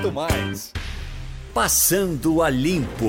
muito mais. Passando a Limpo.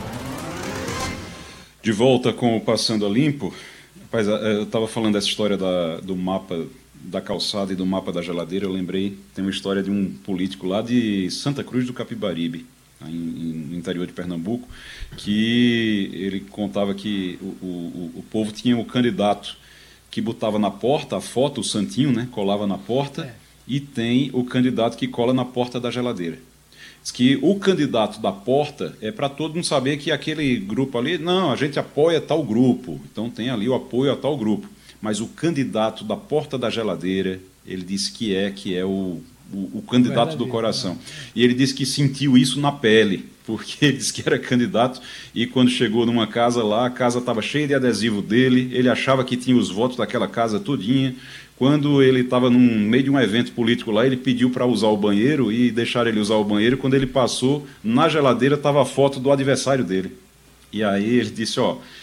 De volta com o Passando a Limpo. Rapaz, eu estava falando dessa história do mapa da calçada e do mapa da geladeira. Eu lembrei, tem uma história de um político lá de Santa Cruz do Capibaribe, no interior de Pernambuco, que ele contava que o povo tinha o candidato que botava na porta a foto, o santinho, né, colava na porta, e tem o candidato que cola na porta da geladeira. Diz que o candidato da porta é para todo mundo saber que aquele grupo ali, não, a gente apoia tal grupo, então tem ali o apoio a tal grupo. Mas o candidato da porta da geladeira, ele disse que é o candidato do coração. E ele disse que sentiu isso na pele, porque ele disse que era candidato e quando chegou numa casa lá, a casa estava cheia de adesivo dele, ele achava que tinha os votos daquela casa todinha. Quando ele estava no meio de um evento político lá, ele pediu para usar o banheiro e deixaram ele usar o banheiro. Quando ele passou, na geladeira estava a foto do adversário dele. E aí ele disse,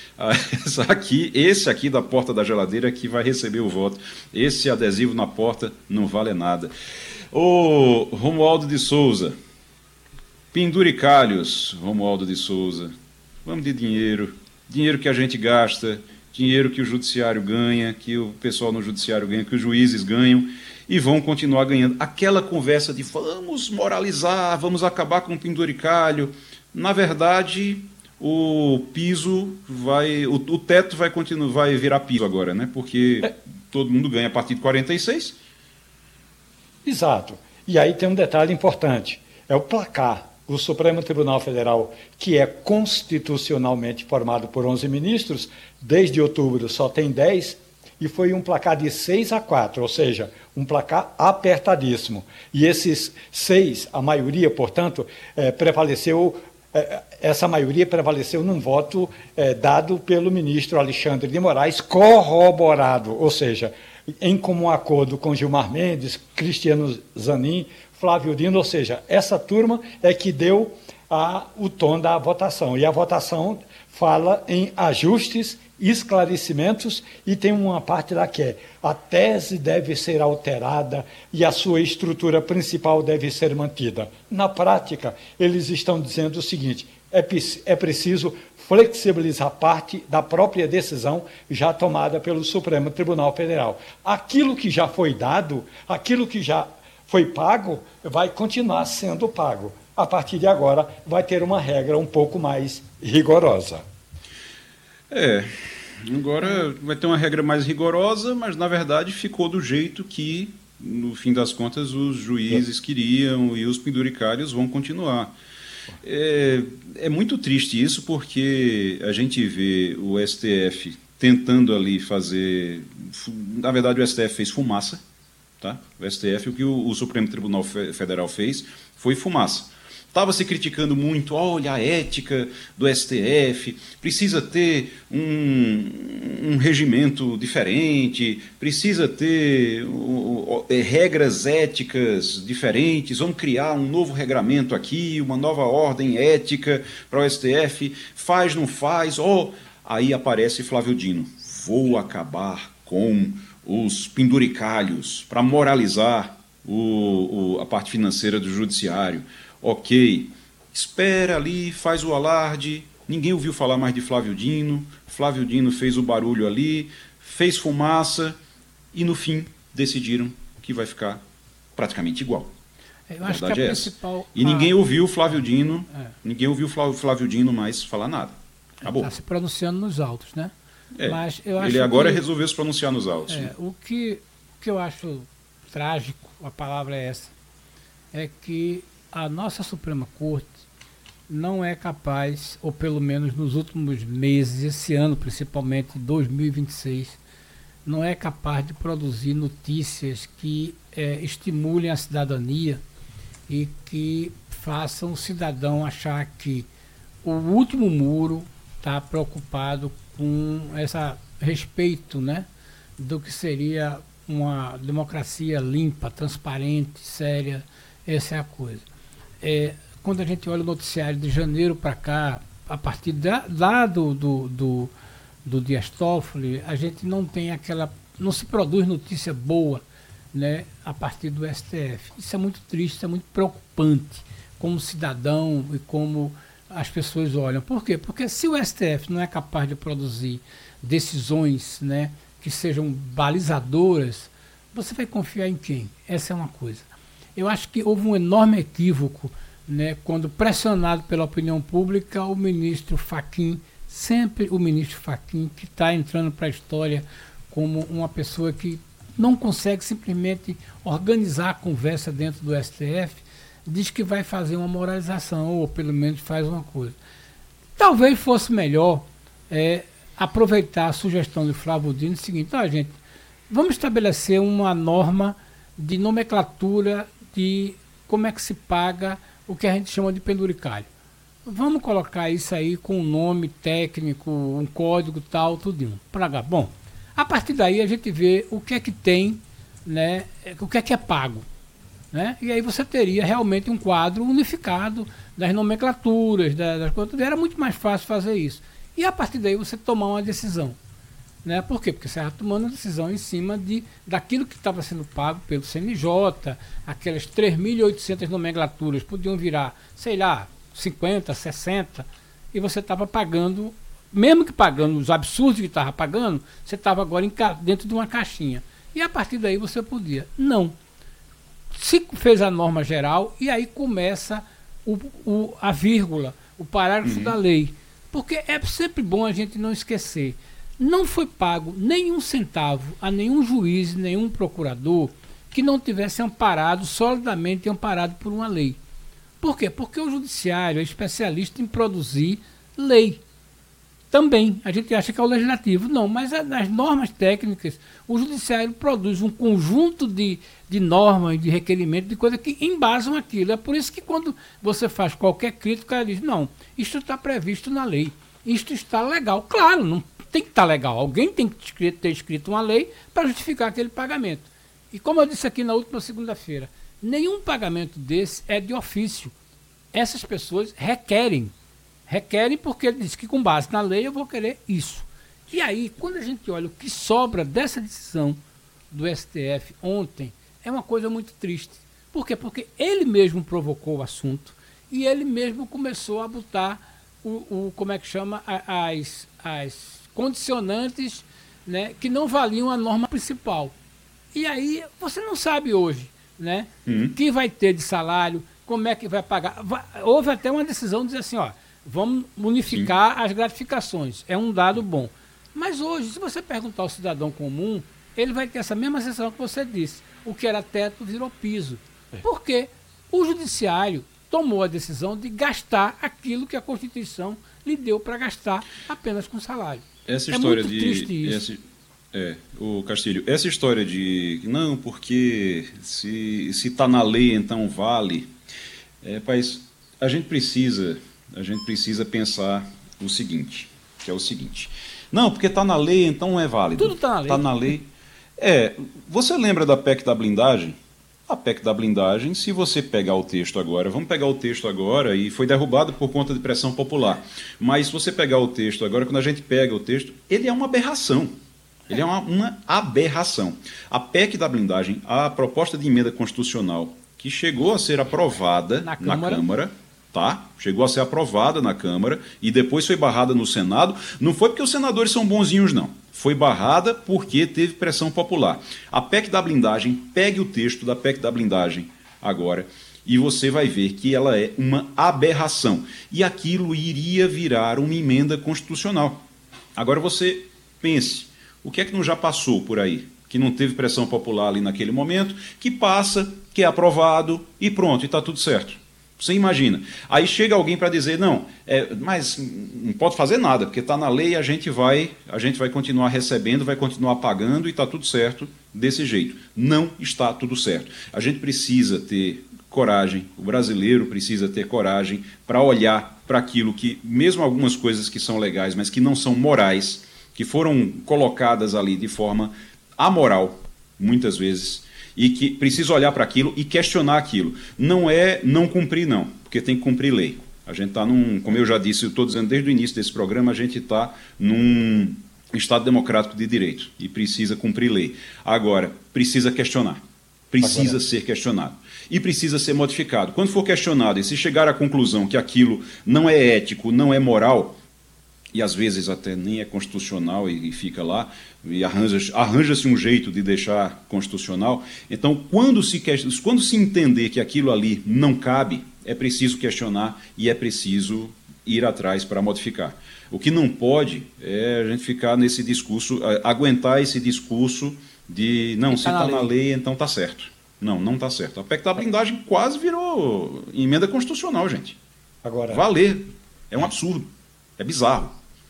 esse aqui da porta da geladeira que vai receber o voto. Esse adesivo na porta não vale nada. Ô, Romualdo de Souza, penduricalhos, Romualdo de Souza, vamos de dinheiro que a gente gasta, dinheiro que o judiciário ganha, que o pessoal no judiciário ganha, que os juízes ganham, e vão continuar ganhando. Aquela conversa de vamos moralizar, vamos acabar com o penduricalho, na verdade, o piso vai, o teto vai continuar, vai virar piso agora, né? Porque todo mundo ganha a partir de 46. Exato. E aí tem um detalhe importante, é o placar. O Supremo Tribunal Federal, que é constitucionalmente formado por 11 ministros, desde outubro só tem 10, e foi um placar de 6-4, ou seja, um placar apertadíssimo. E esses 6, a maioria, portanto, prevaleceu, essa maioria prevaleceu num voto dado pelo ministro Alexandre de Moraes, corroborado, ou seja, em comum acordo com Gilmar Mendes, Cristiano Zanin, Flávio Dino, ou seja, essa turma é que deu o tom da votação. E a votação fala em ajustes, esclarecimentos, e tem uma parte lá que é a tese deve ser alterada e a sua estrutura principal deve ser mantida. Na prática, eles estão dizendo o seguinte, é preciso flexibilizar parte da própria decisão já tomada pelo Supremo Tribunal Federal. Aquilo que já foi dado, aquilo que já foi pago, vai continuar sendo pago. A partir de agora, vai ter uma regra um pouco mais rigorosa. Agora vai ter uma regra mais rigorosa, mas, na verdade, ficou do jeito que, no fim das contas, os juízes queriam e os penduricários vão continuar. É muito triste isso, porque a gente vê o STF tentando ali fazer... Na verdade, o STF fez fumaça. Tá? O STF, o que o Supremo Tribunal Federal fez foi fumaça. Estava se criticando muito, olha, a ética do STF, precisa ter um regimento diferente, precisa ter regras éticas diferentes, vamos criar um novo regramento aqui, uma nova ordem ética para o STF, faz, não faz, aí aparece Flávio Dino, vou acabar com os penduricalhos, para moralizar a parte financeira do judiciário. Ok, espera ali, faz o alarde, ninguém ouviu falar mais de Flávio Dino fez o barulho ali, fez fumaça, e no fim decidiram que vai ficar praticamente igual. Eu acho que a principal... E ninguém ouviu Flávio Dino, ninguém ouviu Flávio Dino mais falar nada. Acabou. Está se pronunciando nos autos, né? Mas eu acho ele agora resolveu se pronunciar nos autos. O que eu acho trágico, a palavra é essa, é que a nossa Suprema Corte não é capaz, ou pelo menos nos últimos meses, esse ano principalmente, 2026, não é capaz de produzir notícias que estimulem a cidadania e que façam o cidadão achar que o último muro está preocupado com esse respeito, né, do que seria uma democracia limpa, transparente, séria. Essa é a coisa. Quando a gente olha o noticiário de janeiro para cá, a partir lá do Dias Toffoli, a gente não se produz notícia boa, né, a partir do STF. Isso é muito triste, isso é muito preocupante. como cidadão e como as pessoas olham. Por quê? Porque se o STF não é capaz de produzir decisões, né, que sejam balizadoras, você vai confiar em quem? Essa é uma coisa. Eu acho que houve um enorme equívoco, né, quando pressionado pela opinião pública, o ministro Fachin, sempre o ministro Fachin, que está entrando para a história como uma pessoa que não consegue simplesmente organizar a conversa dentro do STF, diz que vai fazer uma moralização, ou pelo menos faz uma coisa. Talvez fosse melhor aproveitar a sugestão do Flávio Dino o seguinte: gente, vamos estabelecer uma norma de nomenclatura de como é que se paga o que a gente chama de penduricalho. Vamos colocar isso aí com um nome técnico, um código tal, tudinho. Bom, a partir daí a gente vê o que é que tem, né, o que é pago. Né? E aí você teria realmente um quadro unificado das nomenclaturas, das coisas. Era muito mais fácil fazer isso. E a partir daí você tomar uma decisão. Né? Por quê? Porque você estava tomando uma decisão em cima daquilo que estava sendo pago pelo CNJ, aquelas 3.800 nomenclaturas podiam virar, sei lá, 50, 60, e você estava pagando, mesmo que pagando os absurdos que estava pagando, você estava agora dentro de uma caixinha. E a partir daí você podia. Não. Se fez a norma geral e aí começa a vírgula, o parágrafo da lei. Porque é sempre bom a gente não esquecer. Não foi pago nenhum centavo a nenhum juiz, nenhum procurador que não tivesse solidamente amparado por uma lei. Por quê? Porque o judiciário é especialista em produzir lei. Também, a gente acha que é o legislativo. Não, mas nas normas técnicas, o judiciário produz um conjunto de normas, de requerimentos, de coisas que embasam aquilo. É por isso que quando você faz qualquer crítica, o cara diz: não, isto está previsto na lei, isto está legal. Claro, não tem que estar legal. Alguém tem que ter escrito uma lei para justificar aquele pagamento. E como eu disse aqui na última segunda-feira, nenhum pagamento desse é de ofício. Essas pessoas requerem porque ele diz que com base na lei eu vou querer isso. E aí, quando a gente olha o que sobra dessa decisão do STF ontem, é uma coisa muito triste. Por quê? Porque ele mesmo provocou o assunto e ele mesmo começou a botar como é que chama, as condicionantes, né, que não valiam a norma principal. E aí você não sabe hoje, né, o que vai ter de salário, como é que vai pagar. Houve até uma decisão de dizer assim, vamos unificar as gratificações. É um dado bom. Mas hoje, se você perguntar ao cidadão comum, ele vai ter essa mesma sensação que você disse. O que era teto virou piso. Por quê? O judiciário tomou a decisão de gastar aquilo que a Constituição lhe deu para gastar apenas com salário. Essa história muito triste isso. O Castilho, essa história de não, porque se está na lei, então vale. Mas a gente precisa pensar o seguinte, que é o seguinte. Não, porque está na lei, então não é válido. Tudo está na lei. Está na lei. Você lembra da PEC da blindagem? A PEC da blindagem, se você pegar o texto agora, vamos pegar o texto agora, e foi derrubado por conta de pressão popular, mas se você pegar o texto agora, quando a gente pega o texto, ele é uma aberração. Ele é uma aberração. A PEC da blindagem, a proposta de emenda constitucional, que chegou a ser aprovada na Câmara, tá? Chegou a ser aprovada na Câmara e depois foi barrada no Senado. Não foi porque os senadores são bonzinhos, não. Foi barrada porque teve pressão popular. A PEC da blindagem, pegue o texto da PEC da blindagem agora e você vai ver que ela é uma aberração. E aquilo iria virar uma emenda constitucional. Agora você pense, o que é que não já passou por aí? Que não teve pressão popular ali naquele momento, que passa, que é aprovado e pronto, e está tudo certo. Você imagina. Aí chega alguém para dizer, não, mas não pode fazer nada, porque está na lei, a gente vai continuar recebendo, vai continuar pagando e está tudo certo desse jeito. Não está tudo certo. A gente precisa ter coragem, o brasileiro precisa ter coragem para olhar para aquilo que, mesmo algumas coisas que são legais, mas que não são morais, que foram colocadas ali de forma amoral, muitas vezes, e que precisa olhar para aquilo e questionar aquilo. Não é não cumprir, não, porque tem que cumprir lei. A gente está como eu já disse, eu estou dizendo desde o início desse programa, a gente está num Estado democrático de direito e precisa cumprir lei. Agora, precisa questionar. Precisa ser questionado. E precisa ser modificado. Quando for questionado e se chegar à conclusão que aquilo não é ético, não é moral, e às vezes até nem é constitucional e fica lá, e arranja-se um jeito de deixar constitucional, então quando se entender que aquilo ali não cabe, é preciso questionar e é preciso ir atrás para modificar. O que não pode é a gente ficar nesse discurso, aguentar esse discurso de, não, se está na lei, então está certo. Não, não está certo. A PEC da blindagem quase virou emenda constitucional, gente. Agora, valer. É um absurdo. É bizarro.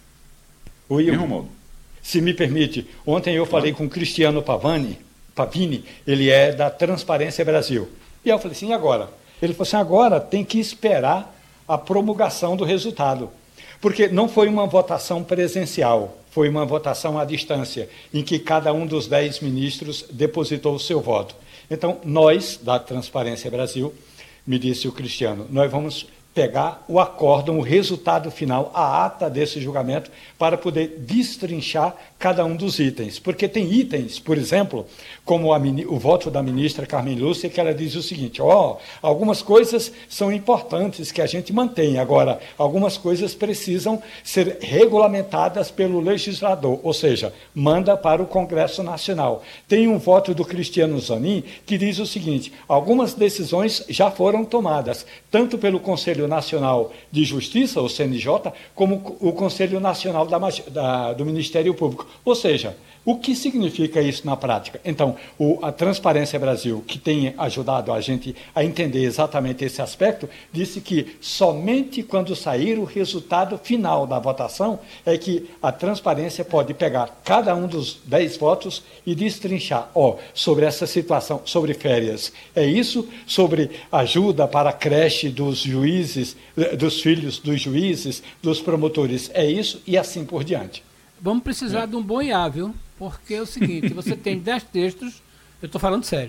Oi, Romualdo. Se me permite, ontem eu falei com o Cristiano Pavini, ele é da Transparência Brasil. E eu falei assim, e agora? Ele falou assim, agora tem que esperar a promulgação do resultado. Porque não foi uma votação presencial, foi uma votação à distância, em que cada um dos 10 ministros depositou o seu voto. Então, nós, da Transparência Brasil, me disse o Cristiano, nós vamos pegar o acórdão, o resultado final, a ata desse julgamento, para poder destrinchar cada um dos itens. Porque tem itens, por exemplo, como o voto da ministra Carmen Lúcia, que ela diz o seguinte, algumas coisas são importantes que a gente mantém, agora, algumas coisas precisam ser regulamentadas pelo legislador, ou seja, manda para o Congresso Nacional. Tem um voto do Cristiano Zanin que diz o seguinte, algumas decisões já foram tomadas, tanto pelo Conselho Nacional de Justiça, o CNJ, como o Conselho Nacional do Ministério Público. Ou seja, o que significa isso na prática? Então, a Transparência Brasil, que tem ajudado a gente a entender exatamente esse aspecto, disse que somente quando sair o resultado final da votação é que a Transparência pode pegar cada um dos 10 votos e destrinchar, sobre essa situação, sobre férias, é isso? Sobre ajuda para a creche dos juízes, dos filhos dos juízes, dos promotores, é isso? E assim por diante. Vamos precisar de um bom IA, viu? Porque é o seguinte, você tem 10 textos, eu estou falando sério.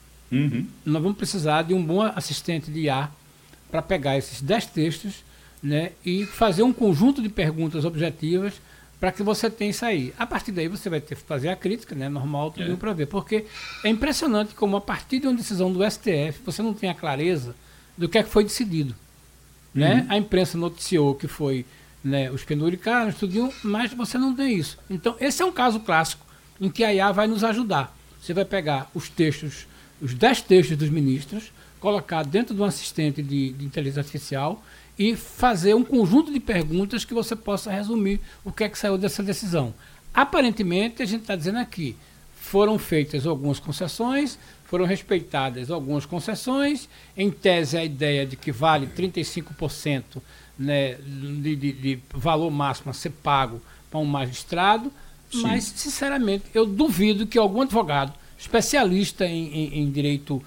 Nós vamos precisar de um bom assistente de IA para pegar esses 10 textos, né, e fazer um conjunto de perguntas objetivas para que você tenha isso aí. A partir daí você vai ter que fazer a crítica, né, normal, tudo para ver. Porque é impressionante como a partir de uma decisão do STF você não tem a clareza do que é que foi decidido. Né? A imprensa noticiou que foi, né, os penduricários, tudinho, mas você não tem isso. Então, esse é um caso clássico em que a IA vai nos ajudar. Você vai pegar os textos, os 10 textos dos ministros, colocar dentro de um assistente de inteligência artificial e fazer um conjunto de perguntas que você possa resumir o que é que saiu dessa decisão. Aparentemente, a gente está dizendo aqui, foram feitas algumas concessões, foram respeitadas algumas concessões, em tese a ideia de que vale 35%, né, de valor máximo a ser pago para um magistrado, sim, mas, sinceramente, eu duvido que algum advogado especialista em direito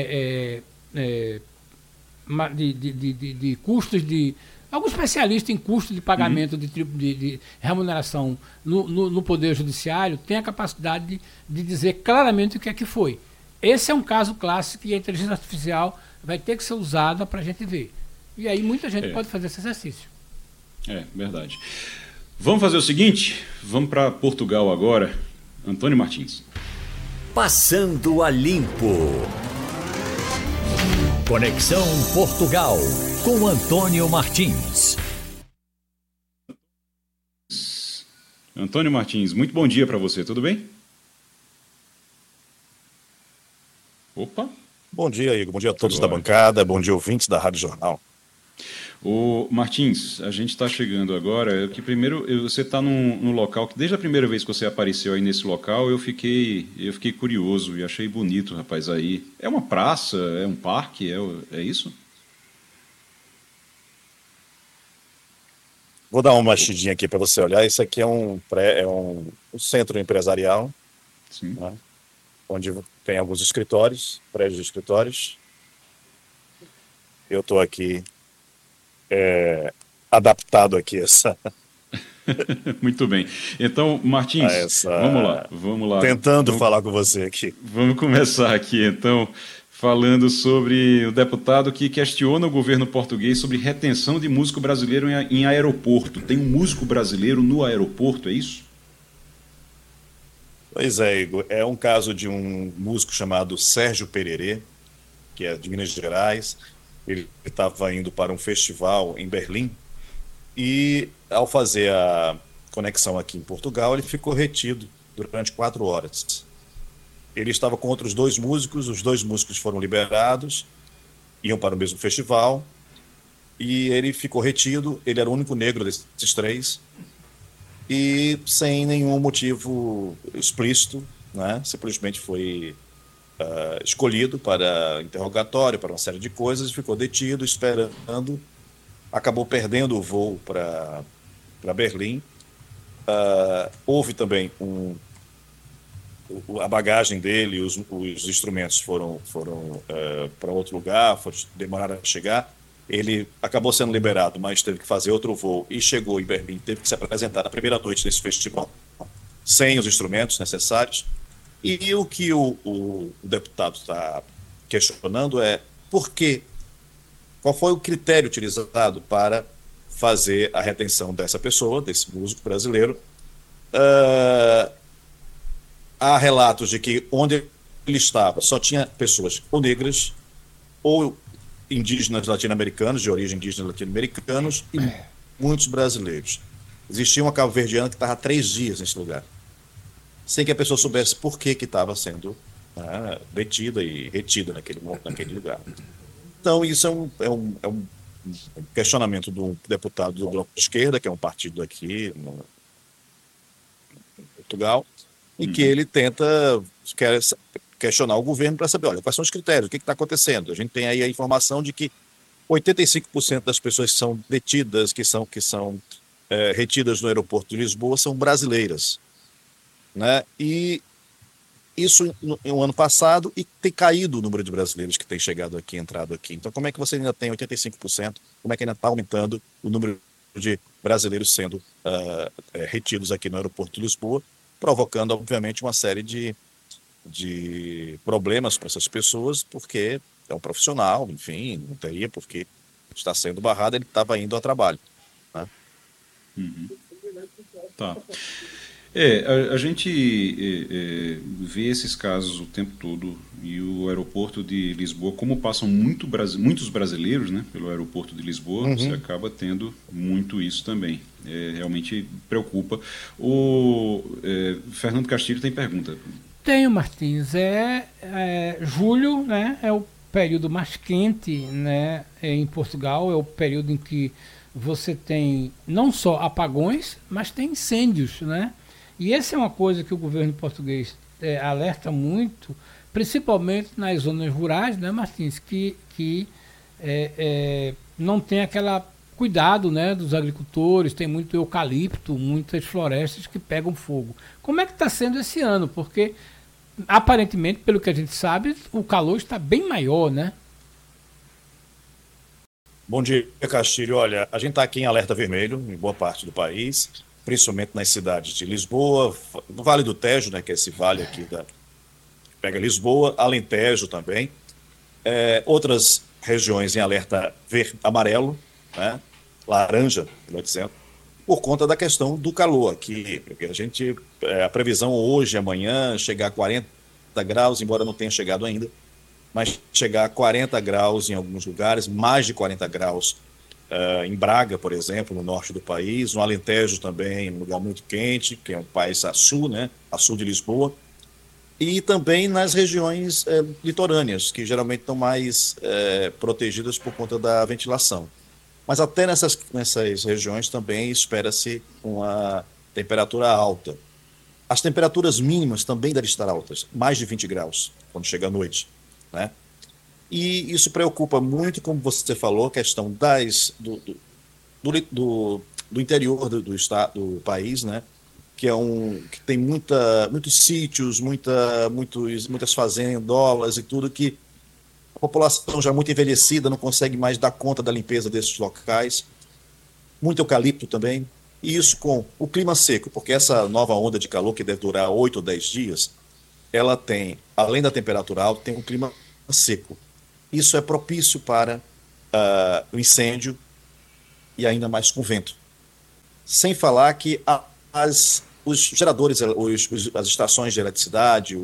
de custos de... algum especialista em custos de pagamento de remuneração no Poder Judiciário tem a capacidade de dizer claramente o que é que foi. Esse é um caso clássico e a inteligência artificial vai ter que ser usada para a gente ver. E aí muita gente pode fazer esse exercício. É, verdade. Vamos fazer o seguinte, vamos para Portugal agora. Antônio Martins. Passando a Limpo. Conexão Portugal, com Antônio Martins. Antônio Martins, muito bom dia para você, tudo bem? Opa! Bom dia, Igor. Bom dia a todos da bancada. Bom dia, ouvintes da Rádio Jornal. Ô, Martins, a gente está chegando agora, que primeiro você está num local que desde a primeira vez que você apareceu aí nesse local eu fiquei curioso e achei bonito, rapaz, aí. É uma praça, é um parque, é isso? Vou dar uma mexidinha aqui para você olhar. Isso aqui é um centro empresarial, né, onde tem alguns escritórios, prédios de escritórios. Eu estou aqui adaptado aqui essa... Muito bem. Então, Martins, vamos lá. Tentando falar com você aqui. Vamos começar aqui, então, falando sobre o deputado que questiona o governo português sobre retenção de músico brasileiro em aeroporto. Tem um músico brasileiro no aeroporto, é isso? Pois é, Igor. É um caso de um músico chamado Sérgio Pererê, que é de Minas Gerais. Ele estava indo para um festival em Berlim e, ao fazer a conexão aqui em Portugal, ele ficou retido durante 4 horas. Ele estava com outros dois músicos, os dois músicos foram liberados, iam para o mesmo festival, e ele ficou retido. Ele era o único negro desses três, e sem nenhum motivo explícito, né? Simplesmente foi escolhido para interrogatório, para uma série de coisas, e ficou detido, esperando. Acabou perdendo o voo para Berlim. Houve também a bagagem dele, os instrumentos foram para outro lugar, demoraram a chegar. Ele acabou sendo liberado, mas teve que fazer outro voo e chegou em Berlim, teve que se apresentar na primeira noite desse festival, sem os instrumentos necessários. E o que o deputado está questionando é qual foi o critério utilizado para fazer a retenção dessa pessoa, desse músico brasileiro. Há relatos de que onde ele estava só tinha pessoas ou negras ou indígenas latino-americanos, de origem indígena latino-americanos, e muitos brasileiros. Existia uma cabo-verdiana que estava há 3 dias nesse lugar, sem que a pessoa soubesse por que estava sendo detida e retida naquele lugar. Então, isso é um questionamento do deputado do Bloco de Esquerda, que é um partido aqui no Portugal, em que ele quer questionar o governo para saber, olha, quais são os critérios, o que está acontecendo. A gente tem aí a informação de que 85% das pessoas que são detidas, que são retidas no aeroporto de Lisboa, são brasileiras, né? E isso no ano passado, e tem caído o número de brasileiros que têm chegado aqui, entrado aqui. Então, como é que você ainda tem 85%? Como é que ainda está aumentando o número de brasileiros sendo retidos aqui no aeroporto de Lisboa, provocando, obviamente, uma série de problemas para essas pessoas, porque é um profissional, enfim, não teria porque está sendo barrado, ele estava indo a trabalho, né? Uhum. Tá. A gente vê esses casos o tempo todo, e o aeroporto de Lisboa, como passam muitos brasileiros, né, pelo aeroporto de Lisboa, você acaba tendo muito isso também. Realmente preocupa. O Fernando Castilho tem pergunta. Tenho, Martins. Julho, né, é o período mais quente, né, em Portugal, é o período em que você tem não só apagões, mas tem incêndios, né? E essa é uma coisa que o governo português alerta muito, principalmente nas zonas rurais, né, Martins, que não tem aquele cuidado, né, dos agricultores, tem muito eucalipto, muitas florestas que pegam fogo. Como é que está sendo esse ano? Porque, aparentemente, pelo que a gente sabe, o calor está bem maior, né? Bom dia, Castilho. Olha, a gente está aqui em alerta vermelho em boa parte do país, principalmente nas cidades de Lisboa, no Vale do Tejo, né, que é esse vale aqui que pega Lisboa, Alentejo também. Outras regiões em alerta amarelo, né, laranja, melhor dizendo, por conta da questão do calor aqui. Porque a previsão hoje, amanhã, chegar a 40 graus, embora não tenha chegado ainda, mas chegar a 40 graus em alguns lugares, mais de 40 graus em Braga, por exemplo, no norte do país, no Alentejo também, um lugar muito quente, que é um país a sul, né, a sul de Lisboa, e também nas regiões litorâneas, que geralmente estão mais protegidas por conta da ventilação. Mas até nessas regiões também espera-se uma temperatura alta. As temperaturas mínimas também devem estar altas, mais de 20 graus, quando chega à noite, né? E isso preocupa muito, como você falou, a questão do interior do estado, do país, né? Que tem muitos sítios, muitas fazendolas e tudo, que a população já muito envelhecida não consegue mais dar conta da limpeza desses locais. Muito eucalipto também. E isso com o clima seco, porque essa nova onda de calor, que deve durar 8 ou 10 dias, ela tem, além da temperatura alta, tem um clima seco. Isso é propício para o incêndio, e ainda mais com vento. Sem falar que as os geradores, as estações de eletricidade,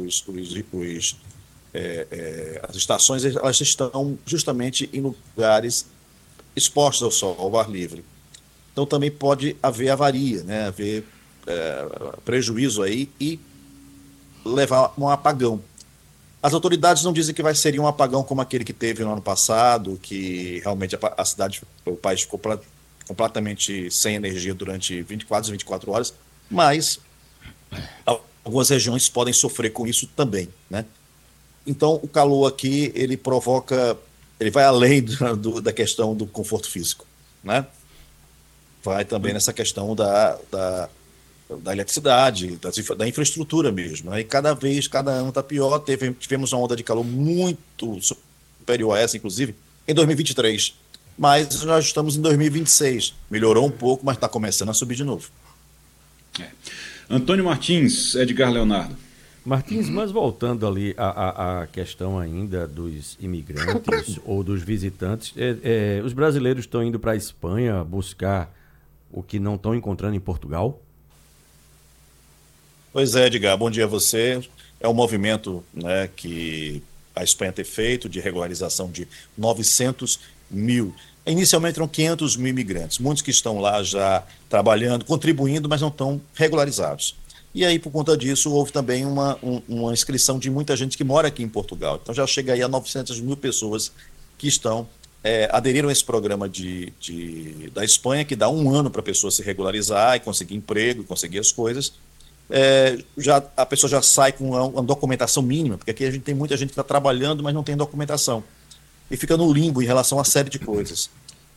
as estações, elas estão justamente em lugares expostos ao sol, ao ar livre. Então também pode haver avaria, né? Haver prejuízo aí e levar a um apagão. As autoridades não dizem que vai ser um apagão como aquele que teve no ano passado, que realmente a cidade, o país ficou completamente sem energia durante 24 horas, mas algumas regiões podem sofrer com isso também, né? Então, o calor aqui, ele vai além da questão do conforto físico, né? Vai também nessa questão da eletricidade, da infraestrutura mesmo, né? E cada ano está pior. Tivemos uma onda de calor muito superior a essa, inclusive, em 2023. Mas nós estamos em 2026. Melhorou um pouco, mas está começando a subir de novo. Antônio Martins, Edgar Leonardo. Martins, mas voltando ali à questão ainda dos imigrantes ou dos visitantes, os brasileiros estão indo para a Espanha buscar o que não estão encontrando em Portugal? Pois é, Edgar, bom dia a você. É um movimento, né, que a Espanha tem feito de regularização de 900 mil. Inicialmente eram 500 mil imigrantes, muitos que estão lá já trabalhando, contribuindo, mas não estão regularizados. E aí, por conta disso, houve também uma inscrição de muita gente que mora aqui em Portugal. Então já chega aí a 900 mil pessoas que aderiram a esse programa da Espanha, que dá um ano para a pessoa se regularizar e conseguir emprego, conseguir as coisas. A pessoa já sai com uma documentação mínima, porque aqui a gente tem muita gente que está trabalhando, mas não tem documentação. E fica no limbo em relação a uma série de coisas.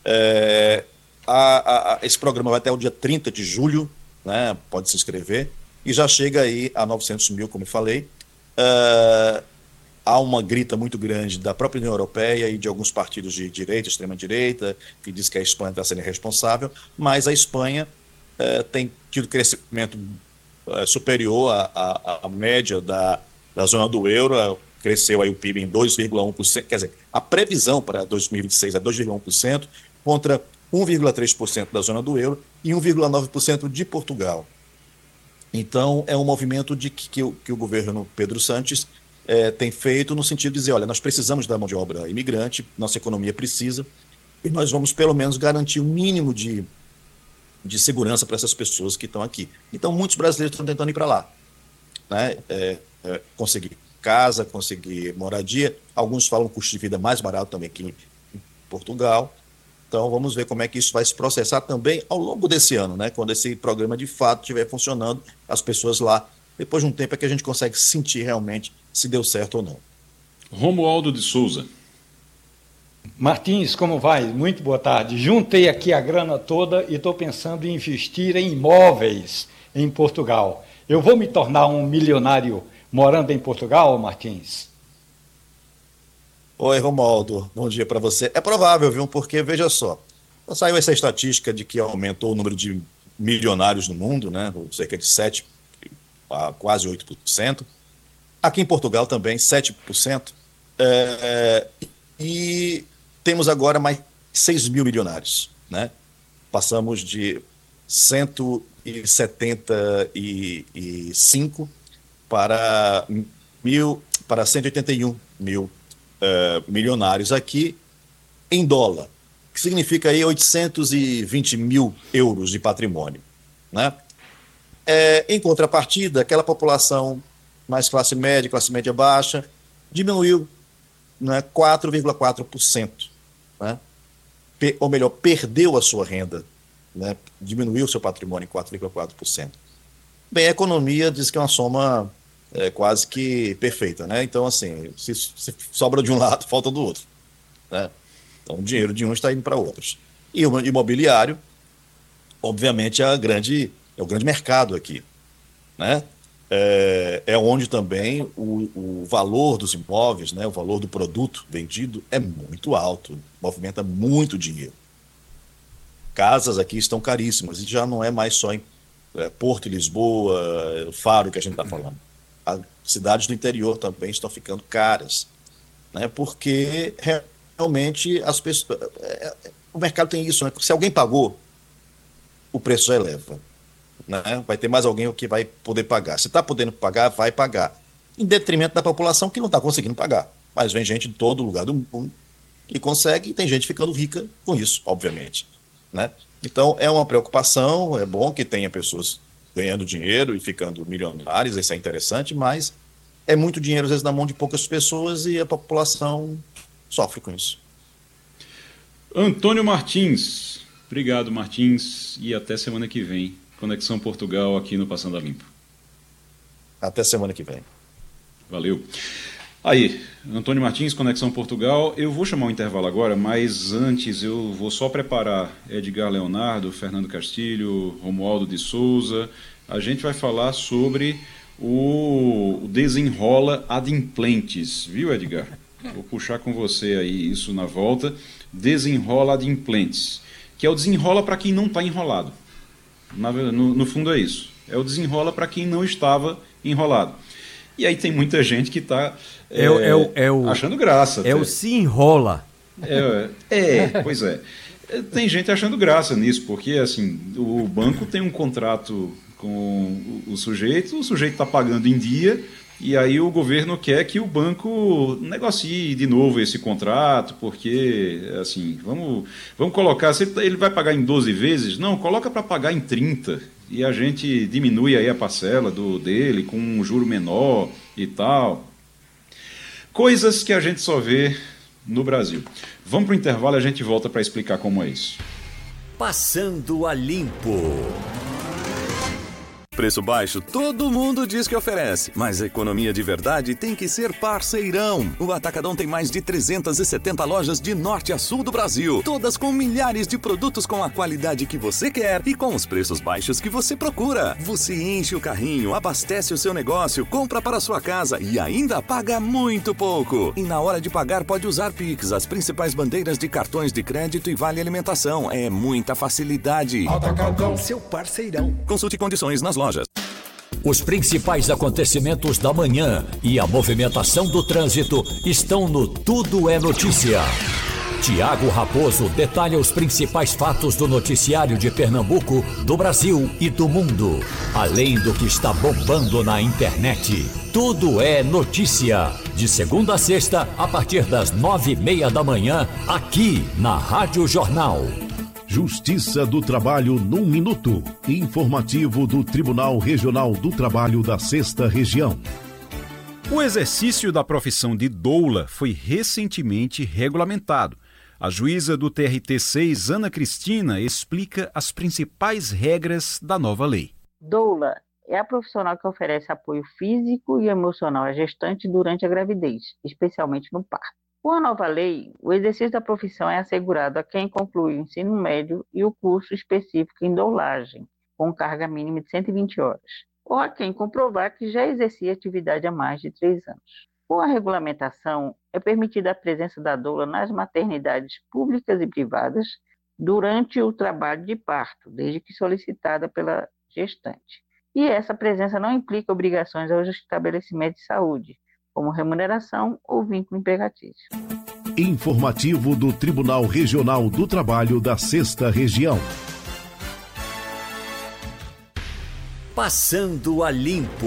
Esse programa vai até o dia 30 de julho, né, pode se inscrever, e já chega aí a 900 mil, como eu falei. Há uma grita muito grande da própria União Europeia e de alguns partidos de direita, extrema-direita, que diz que a Espanha está sendo irresponsável, mas a Espanha tem tido crescimento superior à média da zona do euro. Cresceu aí o PIB em 2,1%, quer dizer, a previsão para 2026 é 2,1%, contra 1,3% da zona do euro e 1,9% de Portugal. Então, é um movimento que o governo Pedro Sánchez tem feito no sentido de dizer, olha, nós precisamos da mão de obra imigrante, nossa economia precisa, e nós vamos pelo menos garantir um mínimo de segurança para essas pessoas que estão aqui. Então, muitos brasileiros estão tentando ir para lá, né? Conseguir casa, conseguir moradia. Alguns falam custo de vida mais barato também aqui em Portugal. Então, vamos ver como é que isso vai se processar também ao longo desse ano, né? Quando esse programa de fato estiver funcionando, as pessoas lá, depois de um tempo é que a gente consegue sentir realmente se deu certo ou não. Romualdo de Souza. Martins, como vai? Muito boa tarde. Juntei aqui a grana toda e estou pensando em investir em imóveis em Portugal. Eu vou me tornar um milionário morando em Portugal, Martins? Oi, Romualdo. Bom dia para você. É provável, viu? Porque, veja só, saiu essa estatística de que aumentou o número de milionários no mundo, né? Cerca de 7% a quase 8%. Aqui em Portugal também, 7%. E temos agora mais 6 mil milionários, né? Passamos de 175 para 181 mil milionários aqui em dólar, que significa aí 820 mil euros de patrimônio, né? Em contrapartida, aquela população mais classe média baixa, diminuiu, né, 4,4%, né? Ou melhor, perdeu a sua renda, né? Diminuiu o seu patrimônio em 4,4%. Bem, a economia diz que é uma soma quase que perfeita, né? Então, assim, se sobra de um lado, falta do outro, né? Então, o dinheiro de uns está indo para outros. E o imobiliário, obviamente, é o grande mercado aqui, né? Onde também o valor dos imóveis, né, o valor do produto vendido é muito alto, movimenta muito dinheiro. Casas aqui estão caríssimas, e já não é mais só em Porto e Lisboa, Faro que a gente está falando. As cidades do interior também estão ficando caras, né, porque realmente as pessoas, o mercado tem isso, né? Se alguém pagou, o preço já eleva. né? Vai ter mais alguém que vai poder pagar. Se está podendo pagar, vai pagar. Em detrimento da população que não está conseguindo pagar. Mas vem gente de todo lugar do mundo que consegue e tem gente ficando rica com isso, obviamente, né? Então, é uma preocupação, é bom que tenha pessoas ganhando dinheiro e ficando milionárias, isso é interessante, mas é muito dinheiro, às vezes, na mão de poucas pessoas e a população sofre com isso. Antônio Martins. Obrigado, Martins, e até semana que vem. Conexão Portugal aqui no Passando a Limpo. Até semana que vem. Valeu. Aí, Antônio Martins, Conexão Portugal. Eu vou chamar o intervalo agora, mas antes eu vou só preparar Edgar Leonardo, Fernando Castilho, Romualdo de Souza. A gente vai falar sobre o Desenrola Adimplentes, viu, Edgar? Vou puxar com você aí isso na volta. Desenrola Adimplentes, que é o desenrola para quem não está enrolado. No fundo é isso. É o desenrola para quem não estava enrolado. E aí tem muita gente que está achando graça. É o se enrola. Pois é. Tem gente achando graça nisso, porque assim, o banco tem um contrato com o sujeito está pagando em dia, e aí o governo quer que o banco negocie de novo esse contrato, porque assim, vamos colocar, se ele vai pagar em 12 vezes, não, coloca para pagar em 30. E a gente diminui aí a parcela dele com um juro menor e tal. Coisas que a gente só vê no Brasil. Vamos para o intervalo e a gente volta para explicar como é isso. Passando a Limpo. Preço baixo, todo mundo diz que oferece, mas a economia de verdade tem que ser parceirão. O Atacadão tem mais de 370 lojas de norte a sul do Brasil, todas com milhares de produtos com a qualidade que você quer e com os preços baixos que você procura. Você enche o carrinho, abastece o seu negócio, compra para sua casa e ainda paga muito pouco. E na hora de pagar pode usar Pix, as principais bandeiras de cartões de crédito e vale alimentação. É muita facilidade. Atacadão, seu parceirão. Consulte condições nas lojas. Os principais acontecimentos da manhã e a movimentação do trânsito estão no Tudo é Notícia. Tiago Raposo detalha os principais fatos do noticiário de Pernambuco, do Brasil e do mundo, além do que está bombando na internet. Tudo é Notícia, de segunda a sexta, a partir das 9:30 da manhã, aqui na Rádio Jornal. Justiça do Trabalho num minuto. Informativo do Tribunal Regional do Trabalho da 6ª Região. O exercício da profissão de doula foi recentemente regulamentado. A juíza do TRT6, Ana Cristina, explica as principais regras da nova lei. Doula é a profissional que oferece apoio físico e emocional à gestante durante a gravidez, especialmente no parto. Com a nova lei, o exercício da profissão é assegurado a quem conclui o ensino médio e o curso específico em doulagem, com carga mínima de 120 horas, ou a quem comprovar que já exercia atividade há mais de 3 anos. Com a regulamentação, é permitida a presença da doula nas maternidades públicas e privadas durante o trabalho de parto, desde que solicitada pela gestante. E essa presença não implica obrigações aos estabelecimentos de saúde, como remuneração ou vínculo empregatício. Informativo do Tribunal Regional do Trabalho da 6ª Região. Passando a Limpo.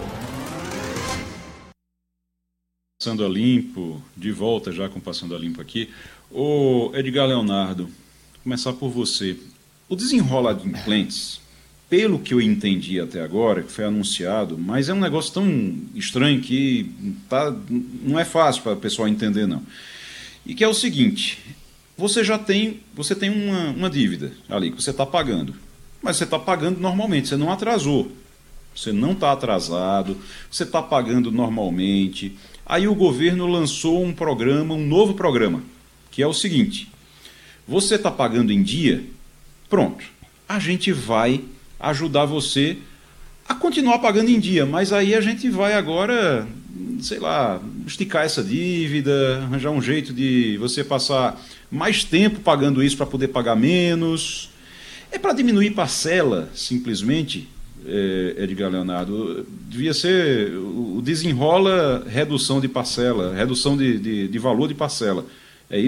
Passando a Limpo, de volta já com Passando a Limpo aqui. Ô Edgar Leonardo, vou começar por você. O Desenrola Adimplentes, pelo que eu entendi até agora, que foi anunciado, mas é um negócio tão estranho que não é fácil para o pessoal entender, não. E que é o seguinte, você tem uma dívida ali que você está pagando, mas você está pagando normalmente, você não atrasou, você não está atrasado, você está pagando normalmente. Aí o governo lançou um novo programa, que é o seguinte, você está pagando em dia, pronto, a gente vai ajudar você a continuar pagando em dia, mas aí a gente vai agora, sei lá, esticar essa dívida, arranjar um jeito de você passar mais tempo pagando isso para poder pagar menos. É para diminuir parcela, simplesmente, Edgar Leonardo. Devia ser o desenrola redução de parcela, redução de valor de parcela. É isso?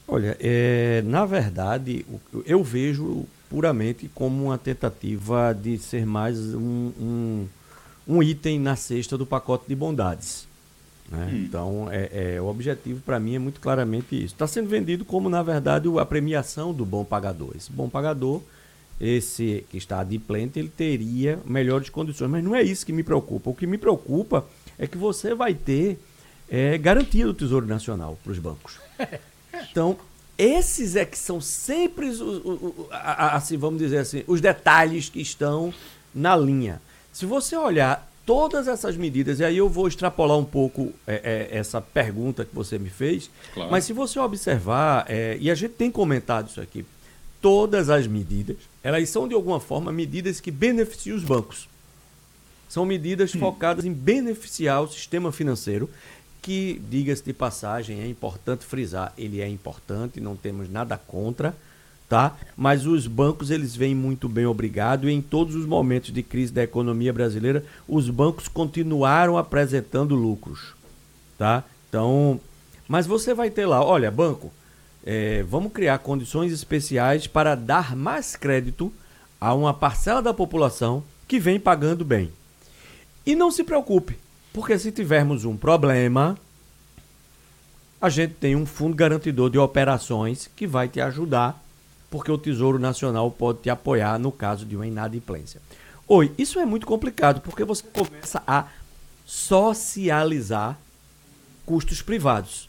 Olha, na verdade, eu vejo puramente como uma tentativa de ser mais um item na cesta do pacote de bondades. Né? Então, o objetivo para mim é muito claramente isso. Está sendo vendido como, na verdade, a premiação do bom pagador. Esse bom pagador, esse que está adimplente, ele teria melhores condições. Mas não é isso que me preocupa. O que me preocupa é que você vai ter garantia do Tesouro Nacional para os bancos. Então, esses que são sempre, assim, vamos dizer assim, os detalhes que estão na linha. Se você olhar todas essas medidas, e aí eu vou extrapolar um pouco essa pergunta que você me fez, claro. Mas se você observar, e a gente tem comentado isso aqui, todas as medidas, elas são de alguma forma medidas que beneficiam os bancos. São medidas focadas em beneficiar o sistema financeiro, que, diga-se de passagem, é importante frisar, ele é importante, não temos nada contra, tá? Mas os bancos, eles vêm muito bem, obrigado, e em todos os momentos de crise da economia brasileira, os bancos continuaram apresentando lucros, tá? Então, mas você vai ter lá, olha, banco, vamos criar condições especiais para dar mais crédito a uma parcela da população que vem pagando bem. E não se preocupe, porque se tivermos um problema, a gente tem um fundo garantidor de operações que vai te ajudar, porque o Tesouro Nacional pode te apoiar no caso de uma inadimplência. Isso é muito complicado, porque você começa a socializar custos privados.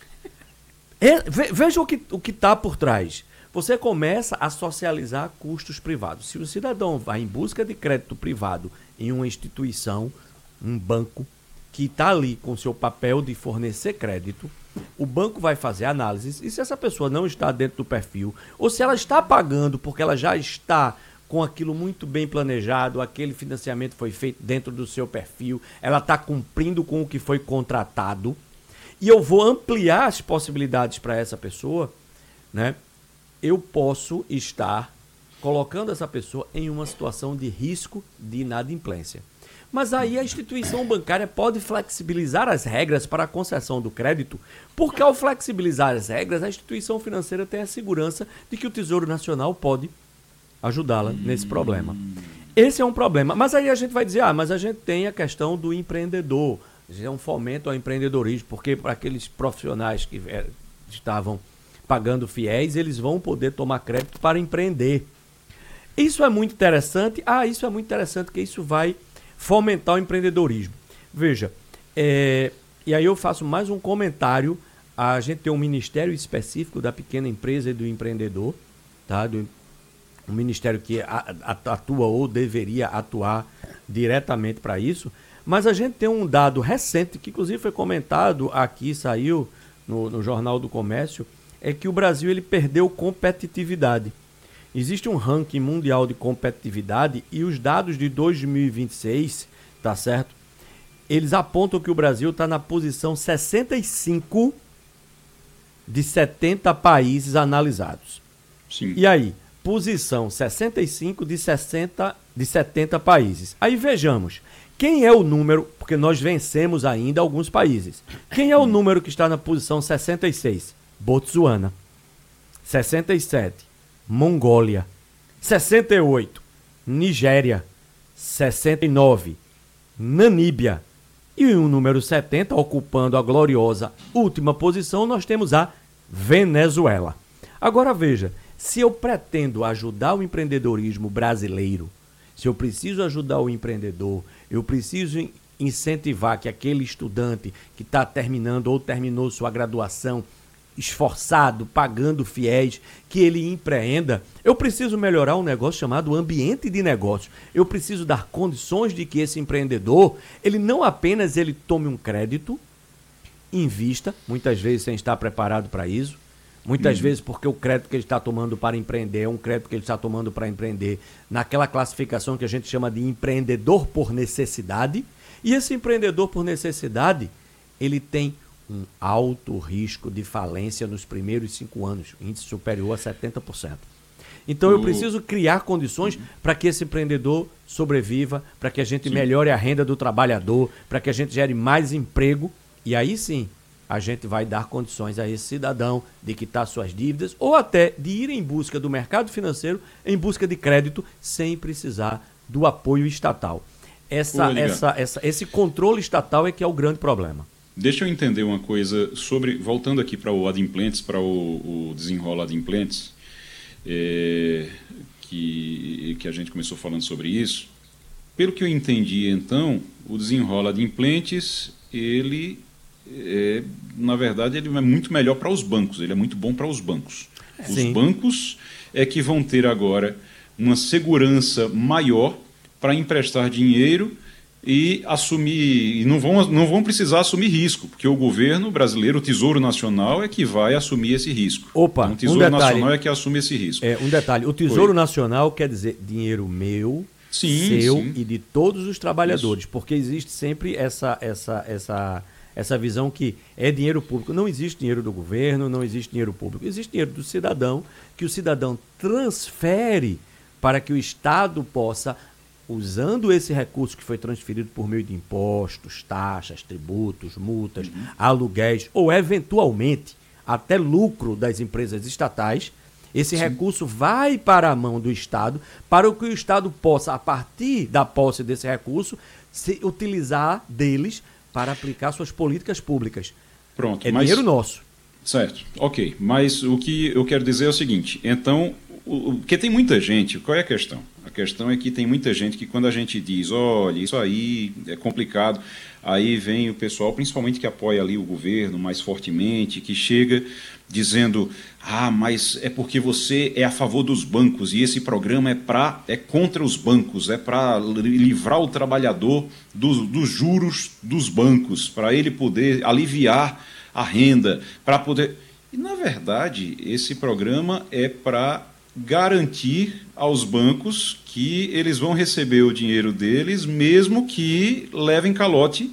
Veja o que está por trás. Você começa a socializar custos privados. Se o cidadão vai em busca de crédito privado em uma instituição, um banco, que está ali com seu papel de fornecer crédito, o banco vai fazer análises, e se essa pessoa não está dentro do perfil, ou se ela está pagando porque ela já está com aquilo muito bem planejado, aquele financiamento foi feito dentro do seu perfil, ela está cumprindo com o que foi contratado, e eu vou ampliar as possibilidades para essa pessoa, né? Eu posso estar colocando essa pessoa em uma situação de risco de inadimplência. Mas aí a instituição bancária pode flexibilizar as regras para a concessão do crédito, porque ao flexibilizar as regras, a instituição financeira tem a segurança de que o Tesouro Nacional pode ajudá-la nesse problema. Esse é um problema. Mas aí a gente vai dizer, mas a gente tem a questão do empreendedor, é um fomento ao empreendedorismo, porque para aqueles profissionais que estavam pagando fiéis, eles vão poder tomar crédito para empreender. Isso é muito interessante. Isso é muito interessante, porque isso vai fomentar o empreendedorismo. Veja, e aí eu faço mais um comentário. A gente tem um ministério específico da pequena empresa e do empreendedor, tá? Um ministério que atua ou deveria atuar diretamente para isso. Mas a gente tem um dado recente, que inclusive foi comentado aqui, saiu no Jornal do Comércio, é que o Brasil ele perdeu competitividade. Existe um ranking mundial de competitividade e os dados de 2026, tá certo? Eles apontam que o Brasil está na posição 65 de 70 países analisados. Sim. E aí, posição 65 de 70 países. Aí vejamos, quem é o número, porque nós vencemos ainda alguns países. Quem é o número que está na posição 66? Botsuana. 67. Mongólia, 68, Nigéria, 69, Namíbia e o número 70, ocupando a gloriosa última posição, nós temos a Venezuela. Agora veja, se eu pretendo ajudar o empreendedorismo brasileiro, se eu preciso ajudar o empreendedor, eu preciso incentivar que aquele estudante que está terminando ou terminou sua graduação esforçado, pagando fiéis, que ele empreenda, eu preciso melhorar um negócio chamado ambiente de negócio. Eu preciso dar condições de que esse empreendedor, ele não apenas ele tome um crédito, invista, muitas vezes sem estar preparado para isso, muitas vezes porque o crédito que ele está tomando para empreender é um crédito que ele está tomando para empreender naquela classificação que a gente chama de empreendedor por necessidade, e esse empreendedor por necessidade, ele tem um alto risco de falência nos primeiros 5 anos, índice superior a 70%. Então eu preciso criar condições para que esse empreendedor sobreviva, para que a gente melhore a renda do trabalhador, para que a gente gere mais emprego, e aí sim, a gente vai dar condições a esse cidadão de quitar suas dívidas ou até de ir em busca do mercado financeiro, em busca de crédito, sem precisar do apoio estatal. Esse controle estatal é que é o grande problema. Deixa eu entender uma coisa sobre, voltando aqui para o Adimplentes, para o Desenrola Adimplentes, que a gente começou falando sobre isso. Pelo que eu entendi, então, o Desenrola Adimplentes, ele, na verdade, ele é muito melhor para os bancos, ele é muito bom para os bancos. Sim. Os bancos é que vão ter agora uma segurança maior para emprestar dinheiro e assumir, e não vão precisar assumir risco, porque o governo brasileiro, o Tesouro Nacional, é que vai assumir esse risco. Opa, então, o Tesouro Nacional é que assume esse risco. Um detalhe, o Tesouro Nacional quer dizer dinheiro meu, seu e de todos os trabalhadores, porque existe sempre essa visão que é dinheiro público. Não existe dinheiro do governo, não existe dinheiro público, existe dinheiro do cidadão, que o cidadão transfere para que o Estado possa, usando esse recurso que foi transferido por meio de impostos, taxas, tributos, multas, aluguéis ou eventualmente até lucro das empresas estatais, esse recurso vai para a mão do Estado, para que o Estado possa, a partir da posse desse recurso, se utilizar deles para aplicar suas políticas públicas. Pronto, dinheiro nosso. Certo, ok. Mas o que eu quero dizer é o seguinte, então, porque tem muita gente, qual é a questão? A questão é que tem muita gente que quando a gente diz, olha, isso aí é complicado, aí vem o pessoal, principalmente que apoia ali o governo mais fortemente, que chega dizendo, mas é porque você é a favor dos bancos e esse programa é contra os bancos, é para livrar o trabalhador dos juros dos bancos, para ele poder aliviar a renda, para poder... E, na verdade, esse programa é para garantir aos bancos que eles vão receber o dinheiro deles, mesmo que levem calote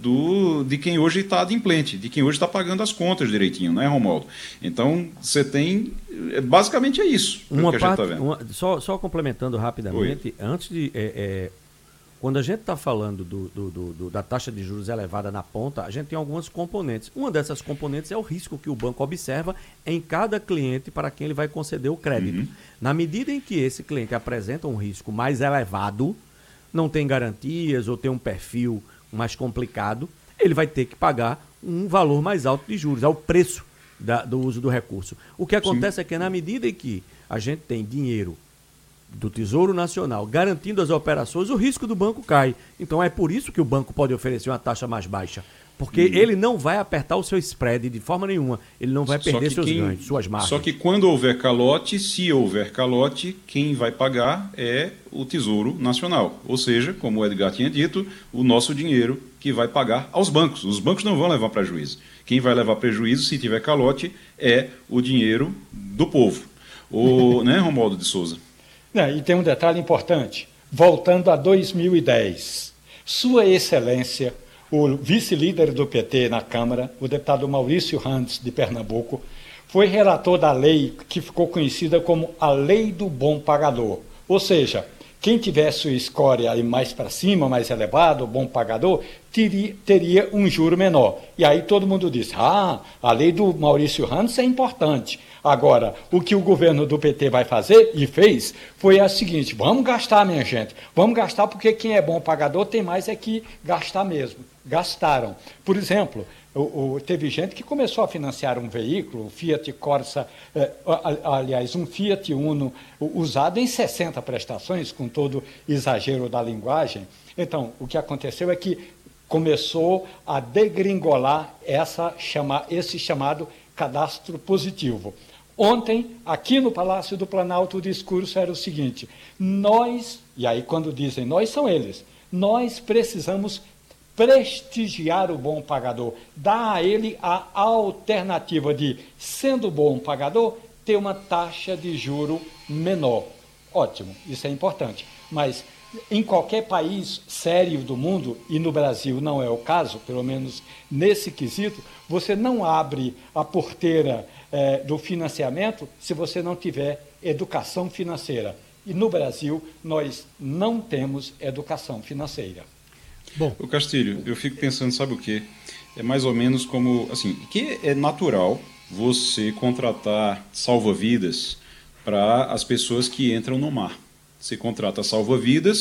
de quem hoje está adimplente, de quem hoje está pagando as contas direitinho, né, Romualdo? Então, você tem... Basicamente é isso que a gente está vendo. Só complementando rapidamente, antes de... quando a gente está falando da taxa de juros elevada na ponta, a gente tem algumas componentes. Uma dessas componentes é o risco que o banco observa em cada cliente para quem ele vai conceder o crédito. Na medida em que esse cliente apresenta um risco mais elevado, não tem garantias ou tem um perfil mais complicado, ele vai ter que pagar um valor mais alto de juros, é o preço do uso do recurso. O que acontece é que na medida em que a gente tem dinheiro do Tesouro Nacional garantindo as operações, o risco do banco cai. Então é por isso que o banco pode oferecer uma taxa mais baixa, porque ele não vai apertar o seu spread de forma nenhuma, ele não vai perder seus ganhos, suas margens. Só que quando houver calote, se houver calote, quem vai pagar é o Tesouro Nacional, ou seja, como o Edgar tinha dito, o nosso dinheiro que vai pagar aos bancos. Os bancos não vão levar prejuízo. Quem vai levar prejuízo, se tiver calote, é o dinheiro do povo. Né, Romualdo de Souza? E tem um detalhe importante. Voltando a 2010, Sua Excelência, o vice-líder do PT na Câmara, o deputado Maurício Randes, de Pernambuco, foi relator da lei que ficou conhecida como a Lei do Bom Pagador. Ou seja, quem tivesse sua escória aí mais para cima, mais elevado, bom pagador, teria um juro menor. E aí todo mundo disse, a lei do Maurício Randes é importante. Agora, o que o governo do PT vai fazer, e fez, foi a seguinte, vamos gastar, minha gente, vamos gastar porque quem é bom pagador tem mais é que gastar mesmo. Gastaram. Por exemplo, teve gente que começou a financiar um veículo, um Fiat Corsa, um Fiat Uno, usado em 60 prestações, com todo exagero da linguagem. Então, o que aconteceu é que começou a degringolar esse chamado cadastro positivo. Ontem, aqui no Palácio do Planalto, o discurso era o seguinte, e aí quando dizem nós, são eles, nós precisamos prestigiar o bom pagador, dar a ele a alternativa de, sendo bom pagador, ter uma taxa de juro menor. Ótimo, isso é importante. Mas em qualquer país sério do mundo, e no Brasil não é o caso, pelo menos nesse quesito, você não abre a porteira do financiamento se você não tiver educação financeira. E no Brasil nós não temos educação financeira. Bom. O Castilho, eu fico pensando, sabe o quê? É mais ou menos como, assim, que é natural você contratar salva-vidas para as pessoas que entram no mar. Você contrata salva-vidas